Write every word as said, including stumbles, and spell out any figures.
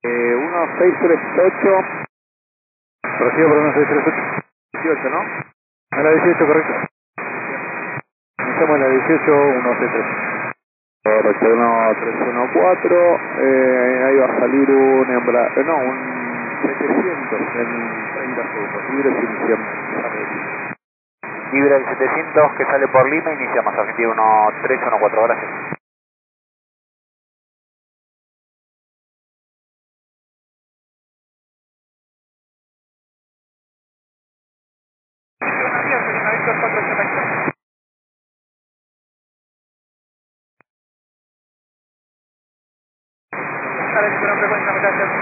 Eh, uno seis tres ocho. Recibo por uno seis tres ocho. dieciocho, ¿no? A la dieciocho, correcto. Iniciamos en la dieciocho, uno seis tres. Correcto, uno tres uno cuatro. Eh, ahí va a salir un embra... Eh, no, un setecientos en treinta segundos. Libre iniciamos. Libre el setecientos que sale por Lima, iniciamos. Argentina uno tres uno cuatro, gracias. Sale con frecuencia, gracias.